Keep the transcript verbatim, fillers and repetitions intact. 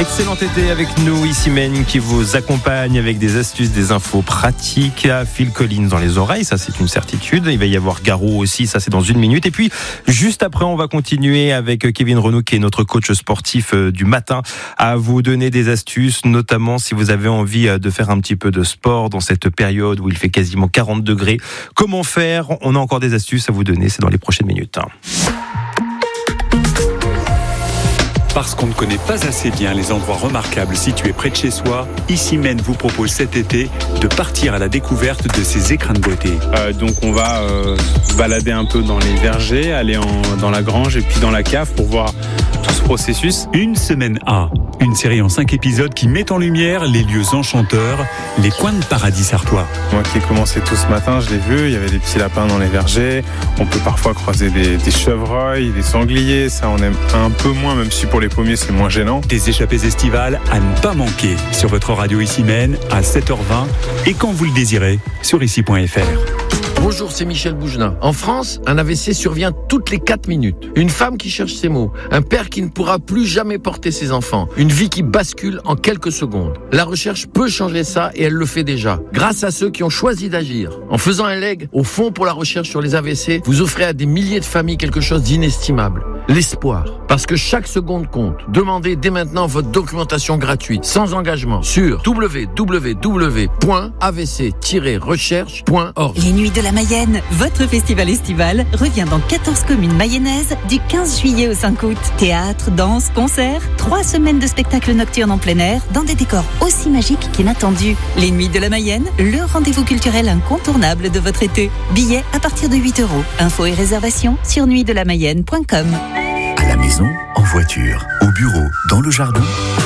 Excellent été avec nous, ici Men, qui vous accompagne avec des astuces, des infos pratiques. Phil Collins dans les oreilles, ça c'est une certitude. Il va y avoir Garou aussi, ça c'est dans une minute. Et puis, juste après, on va continuer avec Kevin Renaud, qui est notre coach sportif du matin, à vous donner des astuces, notamment si vous avez envie de faire un petit peu de sport dans cette période où il fait quasiment quarante degrés. Comment faire ? On a encore des astuces à vous donner, c'est dans les prochaines minutes. Parce qu'on ne connaît pas assez bien les endroits remarquables situés près de chez soi, Ici Men vous propose cet été de partir à la découverte de ces écrins de beauté. Euh, donc on va euh, se balader un peu dans les vergers, aller en, dans la grange et puis dans la cave pour voir tout ce processus. Une semaine A, une série en cinq épisodes qui met en lumière les lieux enchanteurs, les coins de paradis sartois. Moi qui ai commencé tout ce matin, je l'ai vu, il y avait des petits lapins dans les vergers, on peut parfois croiser des, des chevreuils, des sangliers, ça on aime un peu moins, même si pour les pommiers c'est moins gênant. Des échappées estivales à ne pas manquer sur votre radio Ici Men à sept heures vingt et quand vous le désirez sur ici point f r. Bonjour, c'est Michel Bougenin. En France, un A V C survient toutes les quatre minutes. Une femme qui cherche ses mots. Un père qui ne pourra plus jamais porter ses enfants. Une vie qui bascule en quelques secondes. La recherche peut changer ça et elle le fait déjà. Grâce à ceux qui ont choisi d'agir. En faisant un leg au Fonds pour la recherche sur les A V C, vous offrez à des milliers de familles quelque chose d'inestimable. L'espoir. Parce que chaque seconde compte. Demandez dès maintenant votre documentation gratuite, sans engagement, sur w w w point a v c tiret recherche point org. Les Nuits de la Mayenne, votre festival estival, revient dans quatorze communes mayennaises du quinze juillet au cinq août. Théâtre, danse, concerts, trois semaines de spectacles nocturnes en plein air, dans des décors aussi magiques qu'inattendus. Les Nuits de la Mayenne, le rendez-vous culturel incontournable de votre été. Billets à partir de huit euros. Infos et réservations sur nuit de la mayenne point com. À la maison, en voiture, au bureau, dans le jardin,